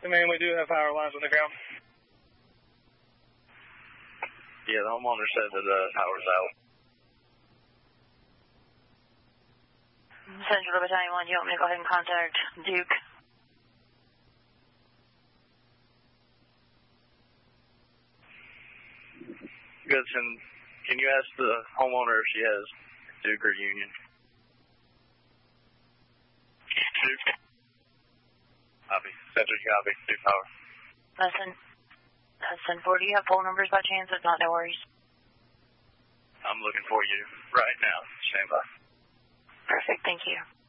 Man, we do have power lines on the ground. Yeah, the homeowner said that the power's out. Central Battalion 1, you want me to go ahead and contact Duke? Goodson, can you ask the homeowner if she has Duke or Union? Duke. Copy. Central, copy. Duke power. Listen, 4, do you have phone numbers by chance? If not, no worries. I'm looking for you right now. Stand by. Perfect, thank you.